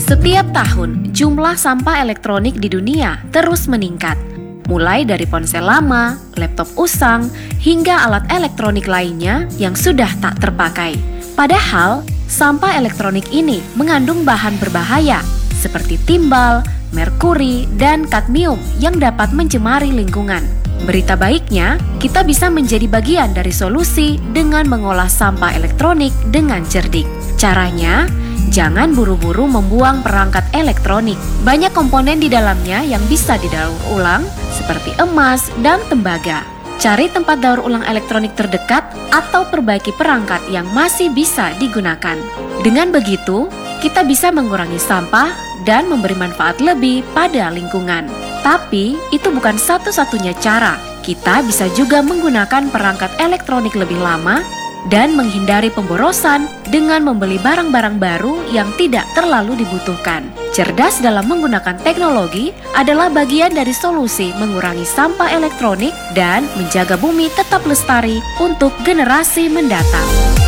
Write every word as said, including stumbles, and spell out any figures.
Setiap tahun, jumlah sampah elektronik di dunia terus meningkat. Mulai dari ponsel lama, laptop usang, hingga alat elektronik lainnya yang sudah tak terpakai. Padahal, sampah elektronik ini mengandung bahan berbahaya seperti timbal, merkuri, dan kadmium yang dapat mencemari lingkungan. Berita baiknya, kita bisa menjadi bagian dari solusi dengan mengolah sampah elektronik dengan cerdik. Caranya, jangan buru-buru membuang perangkat elektronik. Banyak komponen di dalamnya yang bisa didaur ulang, seperti emas dan tembaga. Cari tempat daur ulang elektronik terdekat atau perbaiki perangkat yang masih bisa digunakan. Dengan begitu, kita bisa mengurangi sampah dan memberi manfaat lebih pada lingkungan. Tapi, itu bukan satu-satunya cara. Kita bisa juga menggunakan perangkat elektronik lebih lama dan menghindari pemborosan dengan membeli barang-barang baru yang tidak terlalu dibutuhkan. Cerdas dalam menggunakan teknologi adalah bagian dari solusi mengurangi sampah elektronik dan menjaga bumi tetap lestari untuk generasi mendatang.